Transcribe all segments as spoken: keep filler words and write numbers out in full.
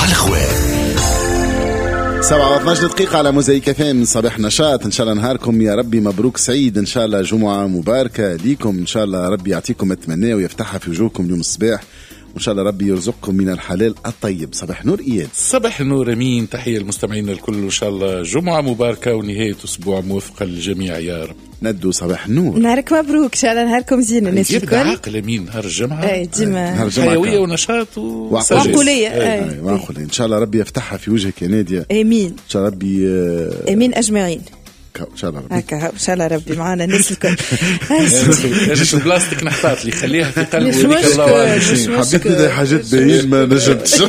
على الخوات. سبعة واثناش دقيقة على موزايك فام. صباح نشاط إن شاء الله، نهاركم يا ربي مبروك سعيد إن شاء الله، جمعة مباركة ليكم إن شاء الله، ربي يعطيكم التمنى ويفتحها في وجوهكم اليوم الصباح، وإن شاء الله ربي يرزقكم من الحلال الطيب. صباح نور إياد. صباح نور أمين. تحية المستمعين الكل، إن شاء الله جمعة مباركة ونهاية أسبوع موفقة للجميع يا رب. ندو صباح نور، نهارك مبروك إن شاء الله، نهاركم زين الناس الكل. عاقل أمين نهار الجمعة. أي ديما حيوية ونشاط وعقولية. أي وعقولية إن شاء الله ربي يفتحها في وجهك يا نادية. آمين إن شاء الله ربي. آمين أجمعين إن شاء الله ربي. هكا إن شاء الله ربي معنا الناس الكل. أنا شو بلاستيك نحطات لي خليها في قلبي. مش مشكلة. حبيت ندي حاجات باين ما نجمتش.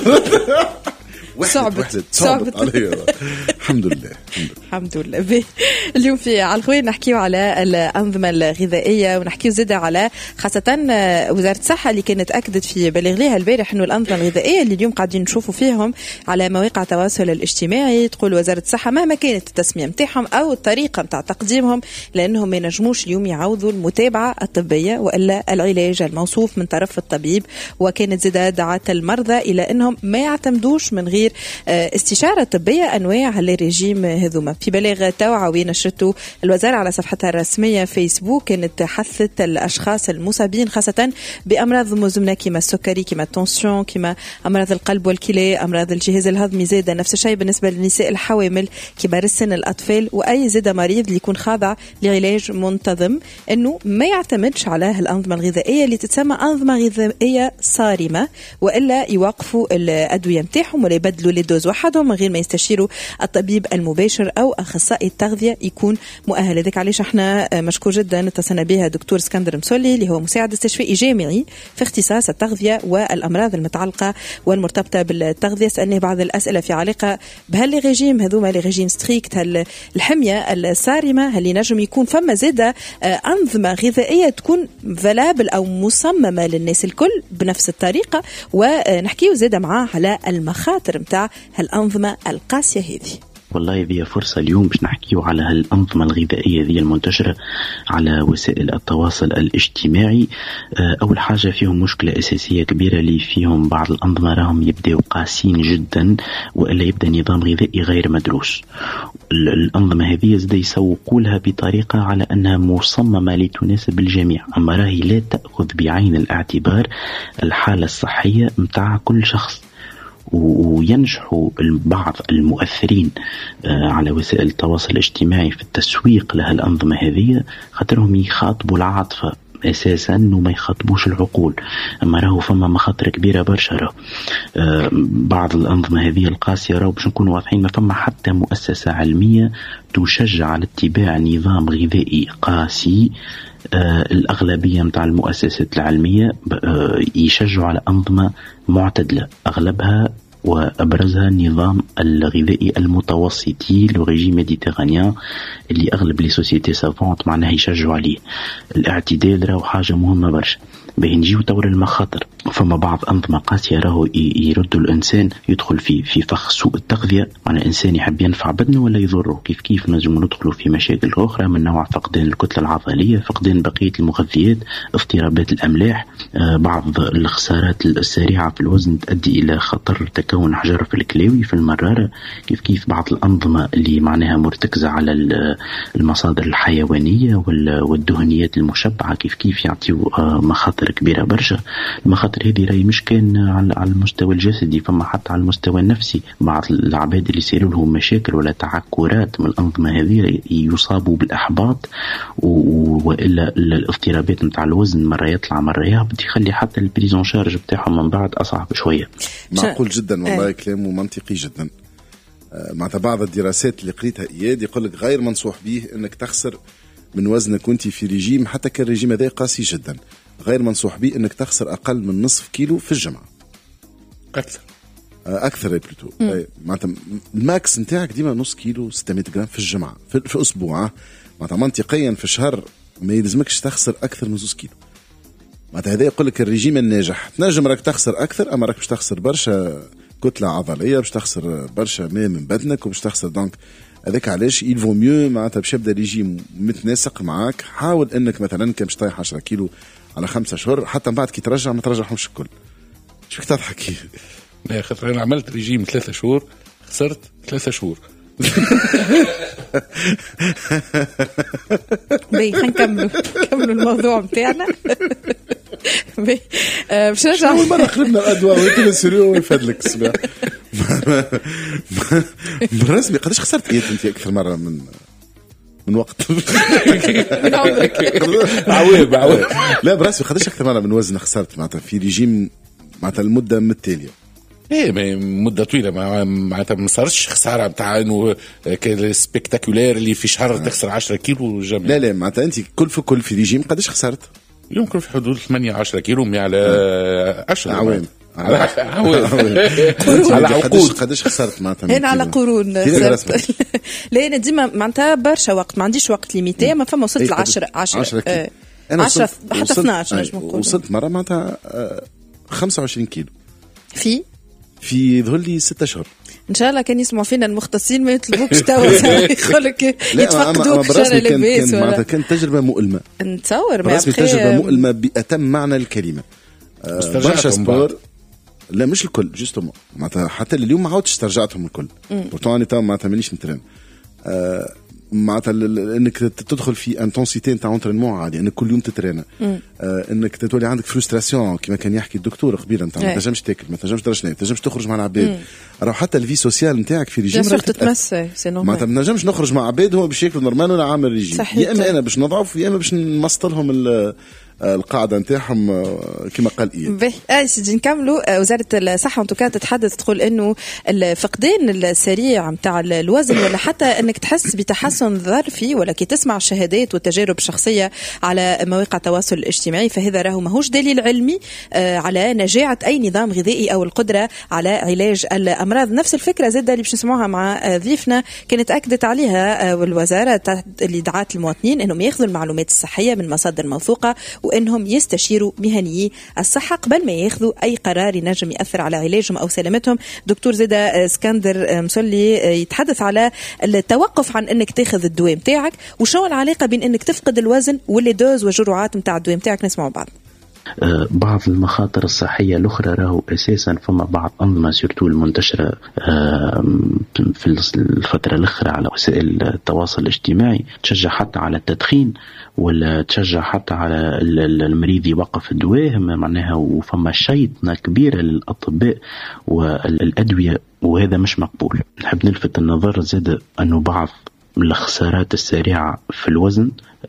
صعبت صعبت علي. الحمد لله الحمد لله. اليوم في على الخوين نحكيو على الأنظمة الغذائية، ونحكيو زيادة على خاصة وزارة الصحة اللي كانت أكدت في بلغ ليها البارح إنه الأنظمة الغذائية اللي اليوم قاعدين نشوفوا فيهم على مواقع التواصل الاجتماعي، تقول وزارة الصحة مهما كانت التسمية متاعهم أو الطريقة متاع تقديمهم، لأنهم ما ينجموش اليوم يعوضوا المتابعة الطبية وإلا العلاج الموصوف من طرف الطبيب. وكانت زيادة دعت المرضى إلى أنهم ما يعتمدوش من غير استشارة طبية أنواع الرجيم هذوما. في بلاغ توعوي نشرته الوزارة على صفحتها الرسمية فيسبوك، كانت حثت الأشخاص المصابين خاصة بأمراض مزمنة كما السكري كما التنسيون كما أمراض القلب والكلى أمراض الجهاز الهضمي، زادة نفس الشيء بالنسبة للنساء الحوامل كبار السن الأطفال وأي زادة مريض اللي يكون خاضع لعلاج منتظم، أنه ما يعتمدش على الأنظمة الغذائية اللي تتسمى أنظمة غذائية صارمة، وإلا يوقفوا الأدوية متاعهم ولا يبدلوا للدوز وحدهم من غير ما يستشيروا الطبيب المباشر أو أخصائي التغذية يكون مؤهل. ذلك علاش احنا مشكور جدا اتصلنا بها دكتور اسكندر مسولي اللي هو مساعد استشفائي جامعي في اختصاص التغذية والأمراض المتعلقة والمرتبطة بالتغذية. سألني بعض الأسئلة في علاقة بهالريجيم هذوما لي ريجيم ستريكت، الحمية الصارمة، هل نجم يكون فما زادة أنظمة غذائية تكون فالابل أو مصممة للناس الكل بنفس الطريقة؟ ونحكيه زادة معاه على المخاطر متاع هالأنظمة القاسية هذه. والله ذي فرصة اليوم باش نحكيو على هالأنظمة الغذائية ذي المنتشرة على وسائل التواصل الاجتماعي. أول حاجة فيهم مشكلة أساسية كبيرة اللي فيهم بعض الأنظمة راهم يبدأوا قاسين جدا وإلا يبدأ نظام غذائي غير مدروس. الأنظمة هذه زي يسوقوا لها بطريقة على أنها مصممة لتناسب الجميع، أما راهي لا تأخذ بعين الاعتبار الحالة الصحية متاع كل شخص. وينجحوا بعض المؤثرين على وسائل التواصل الاجتماعي في التسويق لها الأنظمة هذه، خاطرهم يخاطبوا العاطفة أساسا وما يخاطبوش العقول. أما راهو فما مخاطر كبيرة برشا. راهو بعض الأنظمة هذه القاسية راهو باش نكونوا واضحين ما فما حتى مؤسسة علمية تشجع على اتباع نظام غذائي قاسي. آه الأغلبية متاع المؤسسات العلمية آه يشجعوا على أنظمة معتدلة، أغلبها وأبرزها النظام الغذائي المتوسطي لرجيم ميديتيرانيان اللي أغلب لي سوسيتي سافونت معناها يشجعوا عليه. الاعتدال راهو حاجة مهمة برشا. بين نجيو طور المخاطر، فما بعض أنظمة قاسية راهو يردوا الإنسان يدخل في في فخ سوء التغذية، معنى الإنسان يحب ينفع بدنه ولا يضره. كيف كيف نجم ندخلوا في مشاكل أخرى من نوع فقدان الكتلة العضلية، فقدان بقية المغذيات، اضطرابات الأملاح، آه بعض الخسارات السريعة في الوزن تؤدي إلى خطر تكون حجر في الكلاوي في المرارة. كيف كيف بعض الأنظمة اللي معناها مرتكزة على المصادر الحيوانية والدهنيات المشبعة كيف كيف يعطيوا آه مخاطر كبيرة برشا. المخاطر هذه راهي مش كان على المستوى الجسدي، فما حتى على المستوى النفسي. بعض العباد اللي يصيروا لهم مشاكل ولا تعكرات من الأنظمة هذه يصابوا بالإحباط وإلا الاضطرابات متاع الوزن، مرة يطلع مرة يهبط، يخلي حتى البريزون شارج بتاعهم من بعد أصعب شوية. معقول جدا والله، كلامه منطقي جدا. مع بعض الدراسات اللي قريتها إياد يقولك غير منصوح به أنك تخسر من وزنك وانت في ريجيم، حتى كان الريجيم هذا قاسي جدا، غير منصوح به انك تخسر اقل من نصف كيلو في الجمعه. اكثر اكثر بلوتو معناتها الماكس نتاعك ديما نص كيلو ستمائة جرام في الجمعه في, في اسبوع. معناتها منطقيا في الشهر ما يلزمكش تخسر اكثر من نص كيلو. معناتها هذا يقول لك الرجيم الناجح. تنجم راك تخسر اكثر، اما راك باش تخسر برشا كتله عضليه، باش تخسر برشا ماء من بدنك، وباش تخسر دونك هذاك علاش يلفو ميو معناتها باش يبدا ريجيم متناسق معاك. حاول انك مثلا كان باش طايح عشرة كيلو على خمسة شهور، حتى من بعد كي ترجع ما ترجعهمش الكل. شو فيك تضحك؟ لا خاطر انا عملت ريجيم ثلاثة شهور خسرت ثلاثة شهور. بي خلينا نكملوا نكملوا الموضوع بتاعنا. بي باش نرجع أول مرة خربنا الأدواء وكل سيريو ويفادلك الصباح. برسمي قداش خسرت إيه أنت أكثر مرة من من وقت؟ من عمرك. عويب عويب. لا برسمي قداش أكثر مرة من وزن خسرت معناتها في ريجيم معناتها المدة متتالية؟ ايه مده طويله معناتها ما صارش خساره نتاع انه سبيكتاكولير اللي في شهر تخسر عشرة كيلو جميل. لا لا معناتها انت كل في كل في ريجيم قداش خسرت؟ يمكن في حدود ثمانية عشرة كيلو مي على عشرة عوام على عوام على عقود. قداش خسرت معناتها؟ هنا على قرون. لا انا ديما معناتها برشا وقت ما عنديش وقت ليميتي ما فما وصلت ل عشرة عشرة عشرة حتى اثناعش نجم نقول. وصلت مره معناتها خمسة وعشرين كيلو في في ظهر لي ستة أشهر. ان شاء الله كان يسمعوا فينا المختصين ما يطلبوكش توا يقولك يتفقدوك شر لباس. معناتها كانت تجربه مؤلمه نتصور ما رسمي تجربه مؤلمه بأتم معنى الكلمه. برشا سبور لا مش الكل جوستومون معناتها حتى اليوم ما عاودتش استرجعتهم الكل بورتوني تاع معناتها مانيش نترين معناتها انك تدخل في انتنسيتي نتاع انترينمون عادي انك كل يوم تترينا آه انك تولي عندك فرستراسيون كما كان يحكي الدكتور قبيله نتاع ما تنجمش تاكل ما تنجمش ترشني ما تنجمش تخرج مع العباد راه حتى الفي سوسيال نتاعك في ريجيم راك تتمسى سي نورمال معناتها ما نجمش نخرج مع عباد هو باش ياكلوا نورمال ولا عامل ريجيم يا اما انا باش نضعف يا اما باش نمسطلهم القاعده نتاعهم كما قال ايه. اه سيدي نكملوا. وزاره الصحه انتو تتحدث تقول انه الفقدان السريع نتاع الوزن ولا حتى انك تحس بتحسن ظرفي ولا كي تسمع الشهادات والتجارب الشخصيه على مواقع التواصل الاجتماعي فهذا راهو ماهوش دليل علمي على نجاعه اي نظام غذائي او القدره على علاج الامراض. نفس الفكره زاده اللي باش نسمعوها مع ضيفنا كانت اكدت عليها الوزاره اللي دعت المواطنين انهم ياخذوا المعلومات الصحيه من مصادر موثوقه وانهم يستشيروا مهنيي الصحه قبل ما ياخذوا اي قرار ينجم ياثر على علاجهم او سلامتهم. دكتور زيدا اسكندر مسلي يتحدث على التوقف عن انك تاخذ الدواء نتاعك وشو العلاقه بين انك تفقد الوزن واللي دوز وجرعات نتاع الدواء نتاعك. نسمعوا بعض. بعض المخاطر الصحية الأخرى راهو أساسا فما بعض أنظمة سيرتو المنتشرة في الفترة الأخرى على وسائل التواصل الاجتماعي تشجع حتى على التدخين ولا تشجع حتى على المريض يوقف الدواء معناها وفما شيطنة كبيرة للأطباء والأدوية وهذا مش مقبول. نحب نلفت النظر زاد أنه بعض الخسارات السريعة في الوزن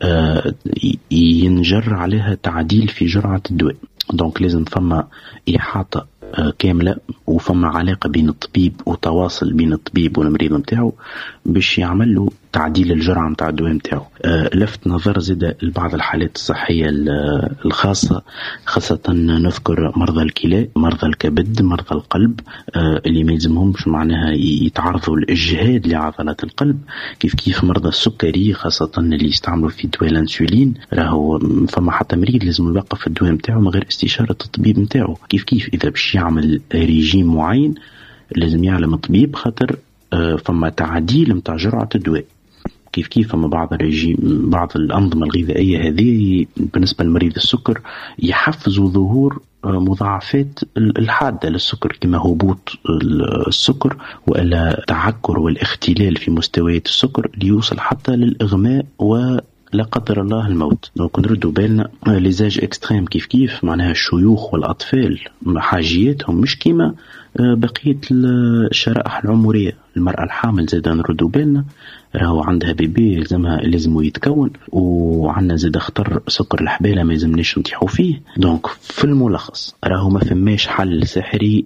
ينجر عليها تعديل في جرعة الدواء دونك لازم فما إحاطة كاملة وفما علاقة بين الطبيب وتواصل بين الطبيب والمريض متاعه باش يعمل له تعديل الجرعة متاع الدواء متاعه. لفت نظر زاد لبعض الحالات الصحية الخاصة خاصة نذكر مرضى الكلى مرضى الكبد مرضى القلب اللي ما يلزمهمش معناها يتعرضوا للإجهاد لعضلات القلب كيف كيف مرضى السكري خاصة اللي يستعملوا في دواء الانسولين راهو فما حتى مريض لازم يوقف الدواء متاعه من غير استشارة الطبيب متاعه. كيف كيف إذا باش يعمل ريجيم معين لازم يعلم الطبيب خاطر فما تعديل متاع جرعة الدواء. كيف كيف فما بعض الرجيم بعض الأنظمة الغذائية هذه بالنسبة لمريض السكر يحفزوا ظهور مضاعفات الحادة للسكر كما هبوط السكر وإلا تعكر والاختلال في مستويات السكر ليوصل حتى للإغماء و لا قدر الله الموت. دونك نردوا بالنا ليزاج اكستريم كيف كيف معناها الشيوخ والأطفال حاجياتهم مش كيما بقية الشرائح العمرية. المرأة الحامل زاد نردوا بالنا راهو عندها بيبي لازمها لازم يتكون وعندنا زاد خطر سكر الحبالة ما يلزمناش نطيحوا فيه. دونك في الملخص راهو ما فماش حل سحري